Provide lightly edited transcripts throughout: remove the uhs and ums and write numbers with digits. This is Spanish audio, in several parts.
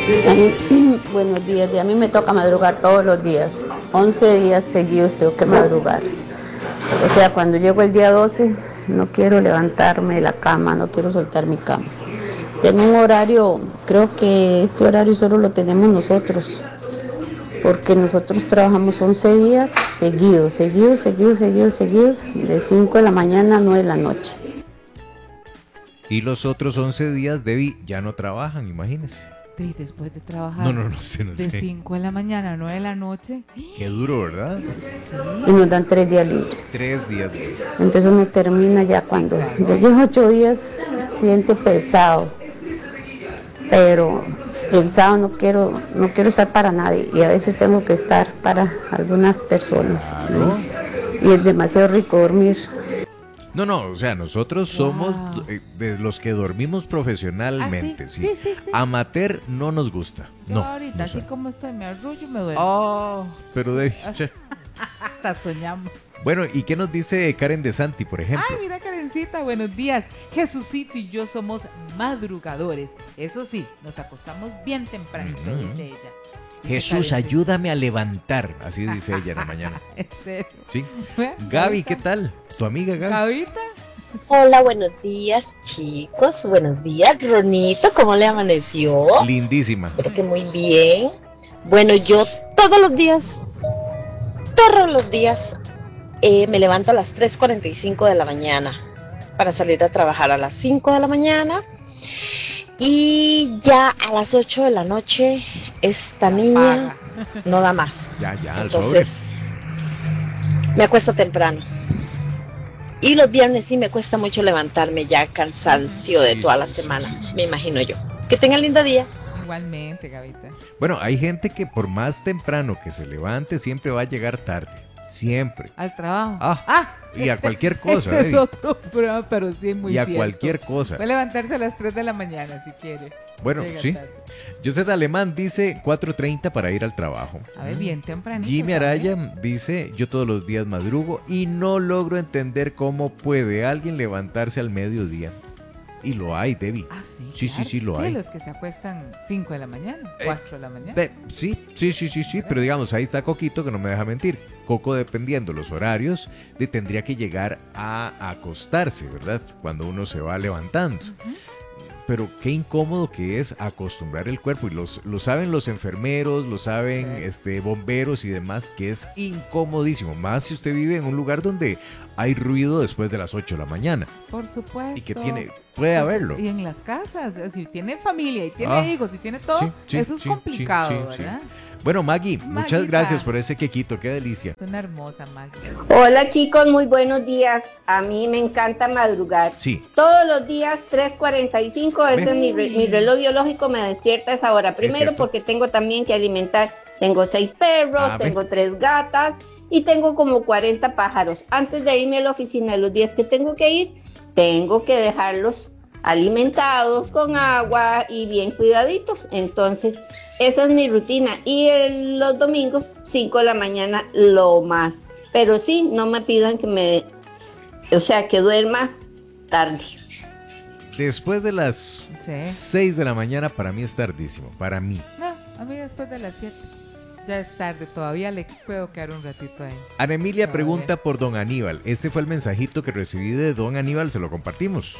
Buenos días, a mí me toca madrugar todos los días, 11 días seguidos tengo que madrugar. O sea, cuando llego el día 12, no quiero levantarme de la cama, no quiero soltar mi cama. Tengo un horario, creo que este horario solo lo tenemos nosotros, porque nosotros trabajamos 11 días seguidos, de 5 de la mañana a 9 de la noche. Y los otros 11 días, Debbie, ya no trabajan, imagínese. Y después de trabajar No sé. de 5 de la mañana a 9 de la noche. Qué duro, ¿verdad? Y nos dan 3 días libres. 3 días libres. Entonces uno termina ya cuando ya lleva 8 días, siente pesado. Pero el sábado no quiero estar para nadie y a veces tengo que estar para algunas personas. Claro. Y es demasiado rico dormir. No, o sea, nosotros somos de los que dormimos profesionalmente, sí. Sí. Amateur no nos gusta. No. Ahorita, así como estoy, me arrullo y me duele. Pero de... Hasta soñamos. Bueno, ¿y qué nos dice Karen de Santi, por ejemplo? Ay, mira, Karencita, buenos días. Jesucito y yo somos madrugadores. Eso sí, nos acostamos bien tempranito, dice ella. Jesús, ayúdame a levantar, así dice ella en la mañana. ¿En serio? Sí. Gaby, ¿qué tal? ¿Tu amiga Gaby? ¿Gabita? Hola, buenos días, chicos. Buenos días, Ronito. ¿Cómo le amaneció? Lindísima. Espero que muy bien. Bueno, yo todos los días, me levanto a las 3:45 de la mañana para salir a trabajar a las 5 de la mañana. Y ya a las 8 de la noche, esta niña no da más. Ya, al Entonces, me acuesto temprano. Y los viernes sí me cuesta mucho levantarme, ya cansancio de toda la semana, me imagino yo. Que tengan lindo día. Igualmente, Gabita. Bueno, hay gente que por más temprano que se levante, siempre va a llegar tarde. Siempre. Al trabajo. Y a cualquier cosa. Ese es otro programa, pero sí es muy cierto. Y a cualquier cosa. Puede levantarse a las 3 de la mañana si quiere. Bueno, sí. José Alemán dice 4:30 para ir al trabajo. A ver, bien tempranito. Jimmy Araya dice, yo todos los días madrugo y no logro entender cómo puede alguien levantarse al mediodía. Y lo hay, Debbie. Sí. Sí, lo hay. Los que se acuestan 5 de la mañana, 4 de la mañana. Sí, pero digamos, ahí está Coquito que no me deja mentir. Coco, dependiendo los horarios, tendría que llegar a acostarse, ¿verdad? Cuando uno se va levantando. Pero qué incómodo que es acostumbrar el cuerpo, y lo saben los enfermeros, lo saben bomberos y demás, que es incomodísimo, más si usted vive en un lugar donde hay ruido después de las 8 de la mañana. Por supuesto. Y que puede haberlo. Y en las casas, si tiene familia y tiene hijos y tiene todo, eso es complicado, ¿verdad? Bueno, Maggie, muchas gracias por ese quequito, qué delicia. Es una hermosa Maggie. Hola chicos, muy buenos días. A mí me encanta madrugar. Sí. Todos los días 3:45, ese es mi reloj biológico, me despierta a esa hora. Primero porque tengo también que alimentar, tengo 6 perros, tengo 3 gatas y tengo como 40 pájaros. Antes de irme a la oficina, los días que tengo que ir, tengo que dejarlos alimentados con agua y bien cuidaditos. Entonces esa es mi rutina, y los domingos 5 de la mañana lo más, pero sí, no me pidan que duerma tarde. Después de las 6 de la mañana para mí es tardísimo, para mí. No, a mí después de las 7 ya es tarde, todavía le puedo quedar un ratito ahí. Ana Emilia pregunta por don Aníbal. Este fue el mensajito que recibí de don Aníbal, se lo compartimos.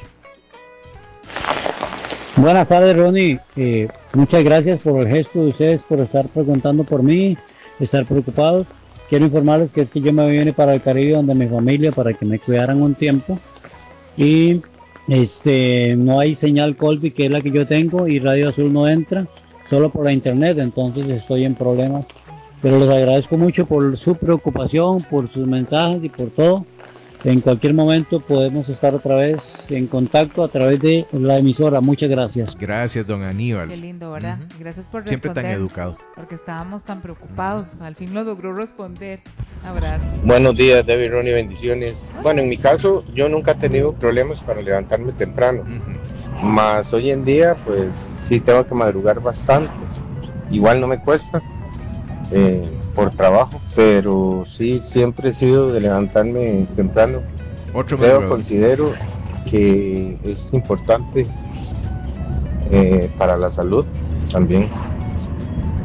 Buenas tardes, Ronnie. Muchas gracias por el gesto de ustedes, por estar preguntando por mí, estar preocupados. Quiero informarles que es que yo me vine para el Caribe, donde mi familia, para que me cuidaran un tiempo. Y no hay señal Colby, que es la que yo tengo, y Radio Azul no entra, solo por la internet, entonces estoy en problemas. Pero les agradezco mucho por su preocupación, por sus mensajes y por todo. En cualquier momento podemos estar otra vez en contacto a través de la emisora. Muchas gracias. Gracias, don Aníbal. Qué lindo, ¿verdad? Gracias por siempre tan educado. Porque estábamos tan preocupados. Al fin lo logró responder. Abrazo. Buenos días, David, Ronnie, bendiciones. Bueno, en mi caso, yo nunca he tenido problemas para levantarme temprano. Más hoy en día, pues sí tengo que madrugar bastante. Igual no me cuesta. Por trabajo, pero sí, siempre he sido de levantarme temprano. Considero que es importante para la salud también.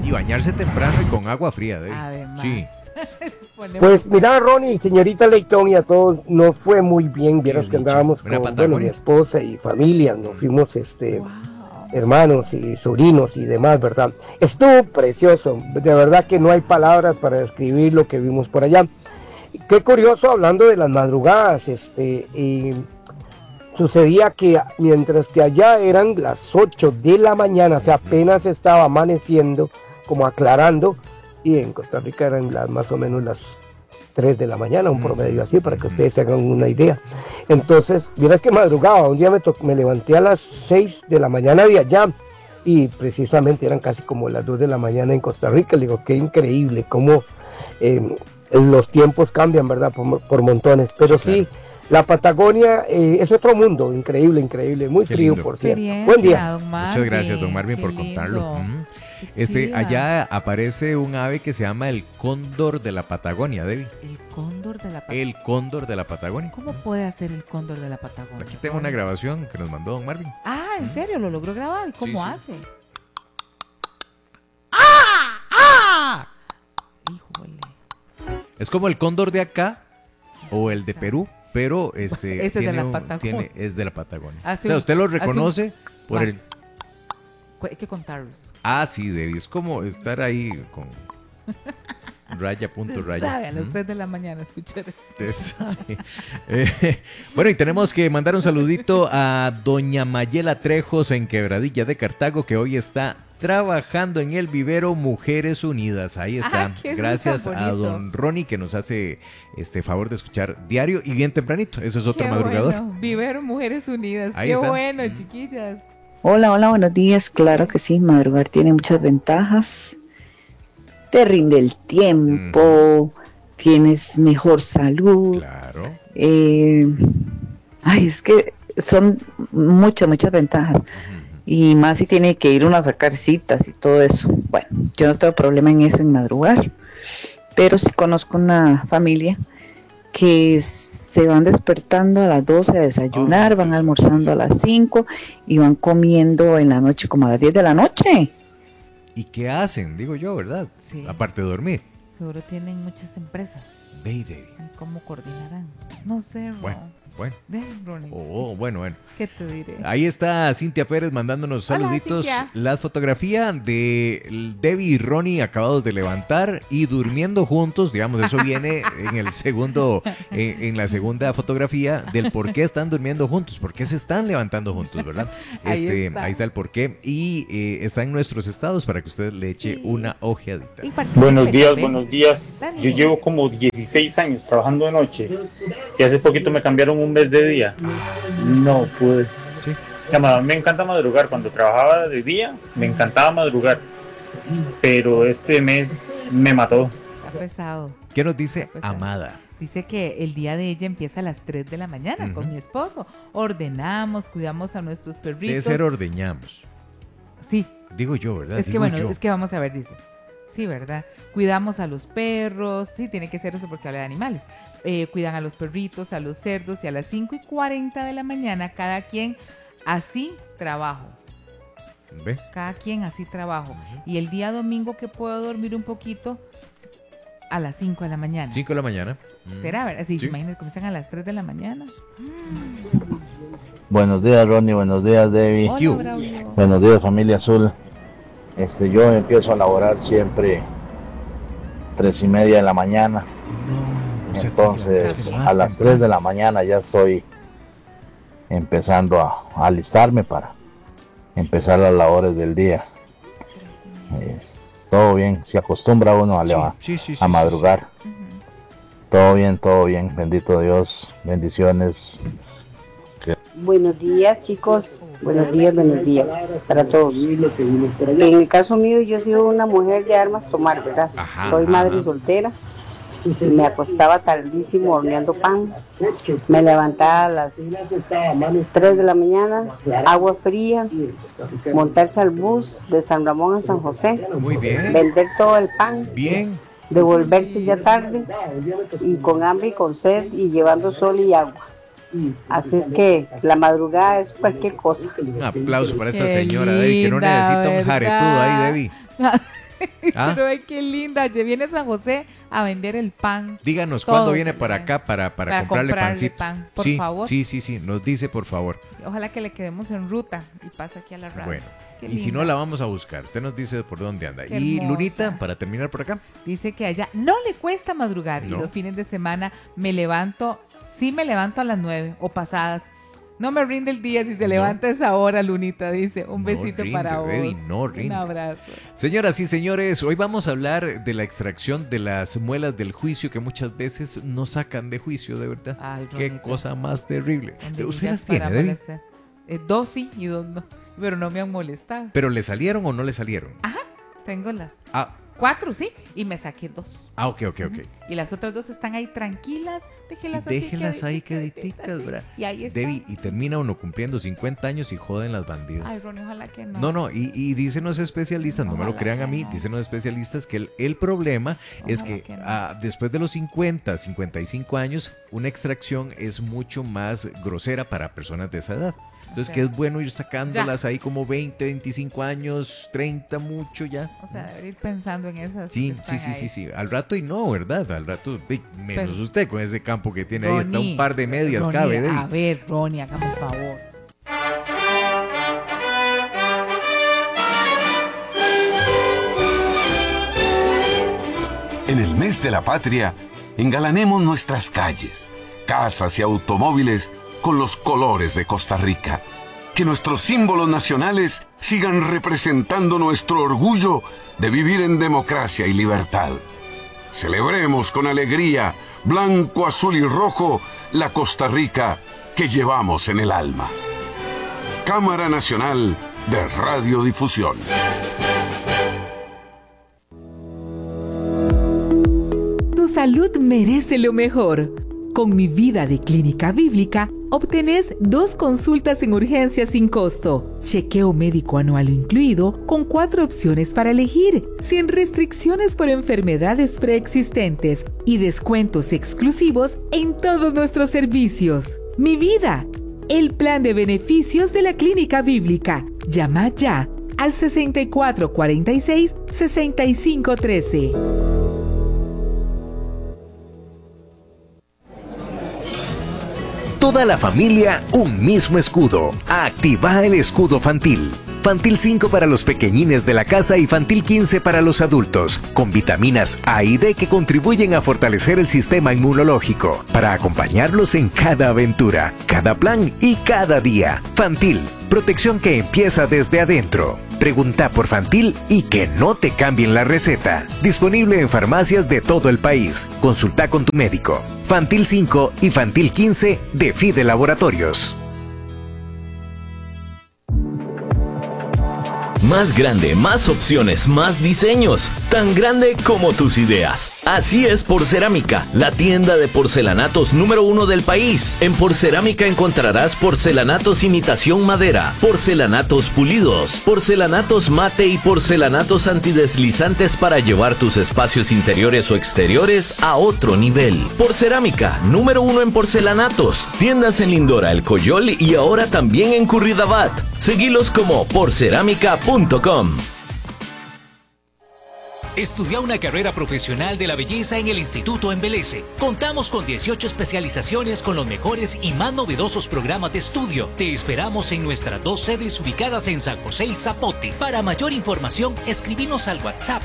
Y bañarse temprano y con agua fría, Debbie. Además. Sí. Pues mira, Ronnie, señorita Leitón y a todos, nos fue muy bien. Vieras que andábamos con mi esposa y familia, nos fuimos hermanos y sobrinos y demás, ¿verdad? Estuvo precioso, de verdad que no hay palabras para describir lo que vimos por allá. Qué curioso, hablando de las madrugadas, sucedía que mientras que allá eran las 8 de la mañana, o sea, apenas estaba amaneciendo, como aclarando, y en Costa Rica eran más o menos las 3 de la mañana, un promedio así, para que ustedes se hagan una idea. Entonces, vieras que madrugaba, un día me levanté a las 6 de la mañana de allá, y precisamente eran casi como las 2 de la mañana en Costa Rica. Le digo, qué increíble, cómo los tiempos cambian, ¿verdad? Por montones, pero sí, la Patagonia es otro mundo, increíble, increíble, muy frío, lindo. Por cierto. Buen día. Muchas gracias, don Marvin, por contarlo. Allá aparece un ave que se llama el cóndor de la Patagonia, Debbie. El cóndor de la Patagonia. El cóndor de la Patagonia. ¿Cómo puede hacer el cóndor de la Patagonia? Aquí tengo una grabación que nos mandó don Marvin. Ah, ¿en serio? ¿Lo logró grabar? ¿Cómo hace? Híjole. Es como el cóndor de acá o el de Perú, pero ese es de la Patagonia. Es de la Patagonia. O sea, usted lo reconoce por el... Hay que contarlos. Ah, sí, Debbie, es como estar ahí con raya, punto, raya. Sabe, a las 3 de la mañana escuchar eso. Bueno, y tenemos que mandar un saludito a doña Mayela Trejos en Quebradilla de Cartago, que hoy está trabajando en el vivero Mujeres Unidas. Ahí está. Gracias a don Ronnie, que nos hace este favor de escuchar diario y bien tempranito. Ese es otro madrugador. Bueno. Vivero Mujeres Unidas. Ahí qué está. Bueno, chiquillas. Hola, buenos días. Claro que sí, madrugar tiene muchas ventajas. Te rinde el tiempo, tienes mejor salud. Claro. Es que son muchas ventajas. Y más si tiene que ir uno a sacar citas y todo eso. Bueno, yo no tengo problema en eso, en madrugar. Pero sí conozco una familia que se van despertando a las 12 a desayunar, van almorzando a las 5 y van comiendo en la noche como a las 10 de la noche. ¿Y qué hacen? Digo yo, ¿verdad? Sí. Aparte de dormir. Seguro tienen muchas empresas. ¿Cómo coordinarán? No sé, Bueno. Bueno. ¿Qué te diré? Ahí está Cintia Pérez mandándonos saluditos. Hola, la fotografía de Debbie y Ronnie acabados de levantar y durmiendo juntos, digamos, eso viene en el segundo, en la segunda fotografía del por qué están durmiendo juntos, por qué se están levantando juntos, ¿verdad? Ahí está el por qué y está en nuestros estados para que usted le eche una ojeadita. Buenos días. Yo llevo como 16 años trabajando de noche y hace poquito me cambiaron un mes de día. No pude. Sí. Me encanta madrugar. Cuando trabajaba de día, me encantaba madrugar. Pero este mes me mató. Está pesado. ¿Qué nos dice Amada? Dice que el día de ella empieza a las 3 de la mañana con mi esposo. Ordenamos, cuidamos a nuestros perritos. Debe ser ordeñamos. Sí. Digo yo, ¿verdad? Es que vamos a ver, dice. Sí, ¿verdad? Cuidamos a los perros. Sí, tiene que ser eso porque habla de animales. Cuidan a los perritos, a los cerdos y a las 5:40 de la mañana cada quien así trabajo. ¿Ve? Cada quien así trabajo. Y el día domingo que puedo dormir un poquito a las 5 de la mañana. 5 de la mañana. ¿Será, verdad? Sí, imagínate, comienzan a las 3 de la mañana. Buenos días, Ronnie. Buenos días, Debbie. Hola, buenos días, familia azul. Yo empiezo a laborar siempre 3:30 de la mañana. Entonces, a las 3 de la mañana ya estoy empezando a alistarme para empezar las labores del día. Todo bien, se acostumbra uno a madrugar. Todo bien, bendito Dios, bendiciones. Buenos días, chicos. Buenos días para todos. En el caso mío, yo he sido una mujer de armas tomar, ¿verdad? Soy madre soltera. Me acostaba tardísimo horneando pan. Me levantaba a las 3 de la mañana, agua fría, montarse al bus de San Ramón a San José. Muy bien. Vender todo el pan. Bien. Devolverse ya tarde y con hambre y con sed y llevando sol y agua. Así es que la madrugada es cualquier cosa. Un aplauso para esta señora, Debbie, que no necesita un jaretudo ahí, Debbie. Pero es que linda, ya viene San José a vender el pan. Díganos cuándo viene para acá para comprarle pancito. Pan, por sí, favor. Sí, nos dice por favor. Ojalá que le quedemos en ruta y pase aquí a la radio. Bueno, Qué y linda. si no la vamos a buscar, usted nos dice por dónde anda. Qué Y hermosa. Lunita, para terminar por acá. Dice que a ella no le cuesta madrugar y No. los fines de semana me levanto a las 9 o pasadas. No me rinde el día si se levanta a esa hora, Lunita, dice. Un besito rinde, para vos. Debbie, no rinde. Un abrazo. Señoras y señores, hoy vamos a hablar de la extracción de las muelas del juicio que muchas veces nos sacan de juicio, de verdad. Ay, Qué Ronita. cosa más terrible. ¿Dónde ¿Usted llegas las tiene, para Debbie? molestar? 2 sí y 2 no. Pero no me han molestado. ¿Pero le salieron o no le salieron? Ajá, tengo las Ah, 4, sí, y me saqué 2. ok. Y las otras 2 están ahí tranquilas. Déjelas ahí quediticas, ¿verdad? Y ahí está. Debbie, y termina uno cumpliendo 50 años y joden las bandidas. Ay, Ronnie, ojalá que no. No, y dicen los especialistas, no me lo crean a mí, dicen los especialistas que el problema es que después de los 50, 55 años, una extracción es mucho más grosera para personas de esa edad. Entonces, que es bueno ir sacándolas ahí como 20, 25 años, 30 mucho ya. O sea, debería ir pensando en esas. Sí. Al rato y no, ¿verdad? Al rato, menos Pero, usted con ese campo que tiene ahí, está Ronnie, un par de medias, Ronnie, cabe. Debbie. A ver, Ronnie, hágame un favor. En el mes de la patria, engalanemos nuestras calles, casas y automóviles con los colores de Costa Rica. Que nuestros símbolos nacionales sigan representando nuestro orgullo de vivir en democracia y libertad. Celebremos con alegría, blanco, azul y rojo, la Costa Rica que llevamos en el alma. Cámara Nacional de Radiodifusión. Tu salud merece lo mejor. Con Mi Vida de Clínica Bíblica, obtenés 2 consultas en urgencia sin costo, chequeo médico anual incluido, con 4 opciones para elegir, sin restricciones por enfermedades preexistentes y descuentos exclusivos en todos nuestros servicios. Mi Vida, el plan de beneficios de la Clínica Bíblica. Llama ya al 6446-6513. Toda la familia, un mismo escudo. Activa el escudo Fantil. Fantil 5 para los pequeñines de la casa y Fantil 15 para los adultos, con vitaminas A y D que contribuyen a fortalecer el sistema inmunológico, para acompañarlos en cada aventura, cada plan y cada día. Fantil, protección que empieza desde adentro. Pregunta por Fantil y que no te cambien la receta. Disponible en farmacias de todo el país. Consulta con tu médico. Fantil 5 y Fantil 15 de Fide Laboratorios. Más grande, más opciones, más diseños. Tan grande como tus ideas. Así es Porcerámica, la tienda de porcelanatos número 1 del país. En Porcerámica encontrarás porcelanatos imitación madera, porcelanatos pulidos, porcelanatos mate y porcelanatos antideslizantes para llevar tus espacios interiores o exteriores a otro nivel. Porcerámica, número 1 en porcelanatos. Tiendas en Lindora, El Coyol y ahora también en Curridabat. Seguilos como porcerámica.com. Estudia una carrera profesional de la belleza en el Instituto Embeleze. Contamos con 18 especializaciones con los mejores y más novedosos programas de estudio. Te esperamos en nuestras 2 sedes ubicadas en San José y Zapote. Para mayor información, escribinos al WhatsApp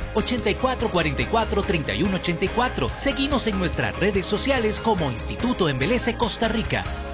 8444-3184. Seguinos en nuestras redes sociales como Instituto Embeleze Costa Rica.